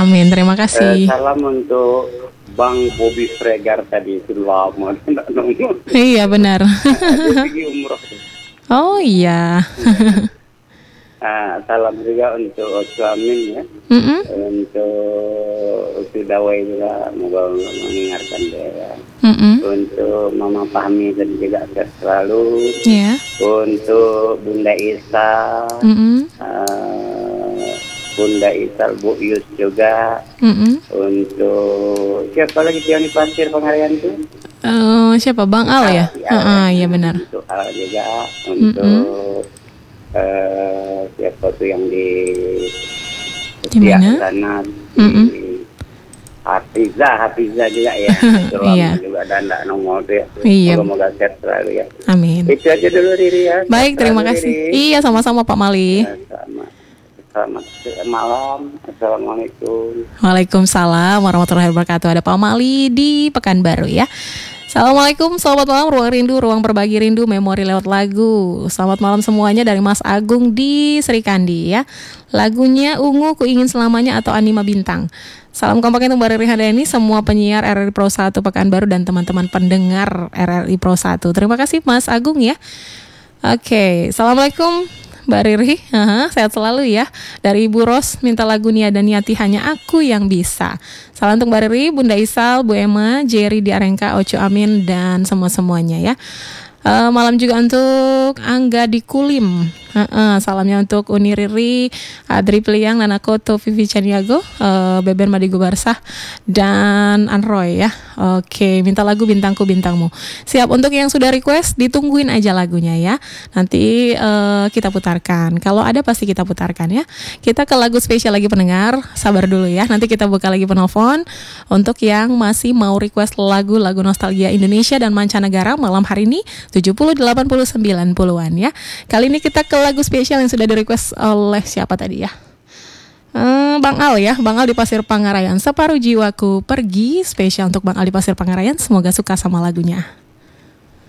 Amin, terima kasih. Salam untuk Bang Bobby Fregar tadi itu lama tidak nongol. Iya benar. Dia pergi umroh. Oh iya. Salam juga untuk Amin ya. Mm-mm. Untuk Sudawai juga moga mendengarkan dia. Mm-mm. Untuk Mama Fahmi dan juga sehat selalu. Iya. Untuk Bunda Isa, Mm-mm. Bunda Isa, Bu Yus juga. Mm-mm. Untuk siapa lagi yang di Pasir Pengarian itu? Siapa Bang Al ya? Iya benar. Untuk Al juga. Untuk siapa tuh yang di mana? sana di Hafizah juga ya. Iya. Juga dan tidak nongol tuh ya. Iya. Semoga sehat selalu ya. Amin. Itu aja dulu Riri ya. Baik, terima kasih. Iya, sama-sama Pak Mali. Selamat malam. Assalamualaikum. Waalaikumsalam warahmatullahi wabarakatuh. Ada Pak Mali di Pekanbaru ya. Assalamualaikum, selamat malam Ruang Rindu, Ruang Berbagi Rindu, Memori lewat lagu. Selamat malam semuanya dari Mas Agung di Serikandi ya. Lagunya Ungu Ku Ingin Selamanya atau Anima Bintang. Salam kompak untuk Mbak Riri Handayani, semua penyiar RRI Pro 1 Pekanbaru dan teman-teman pendengar RRI Pro 1. Terima kasih Mas Agung ya. Oke, Assalamualaikum Mbak Riri, sehat selalu ya. Dari Ibu Ros, minta lagu Nia dan Niati Hanya Aku Yang Bisa. Salam untuk Mbak Riri, Bunda Isal, Bu Emma, Jerry di Arengka, Oco Amin, dan semua-semuanya ya. Malam juga untuk Angga di Kulim. Salamnya untuk Uni Riri, Adri Peliang, Nana Koto, Vivi Caniago, Beben Madigo Barsah, dan Anroy ya. Oke, minta lagu Bintangku Bintangmu. Siap untuk yang sudah request, ditungguin aja lagunya ya. Nanti kita putarkan. Kalau ada pasti kita putarkan ya. Kita ke lagu spesial lagi pendengar. Sabar dulu ya. Nanti kita buka lagi penelpon untuk yang masih mau request lagu-lagu nostalgia Indonesia dan mancanegara malam hari ini 70, 80, 90-an ya. Kali ini kita ke lagu spesial yang sudah di-request oleh siapa tadi ya? Bang Al ya, Bang Al di Pasir Pangarayan. Separuh Jiwaku Pergi, spesial untuk Bang Al di Pasir Pangarayan. Semoga suka sama lagunya.